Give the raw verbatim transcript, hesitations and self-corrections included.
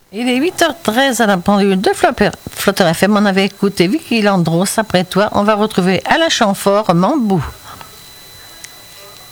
Il est huit heures treize à la pendule de Flopper- Flotter F M. On avait écouté Vicky Landros. Après toi, on va retrouver Alain Chamfort, Mambou.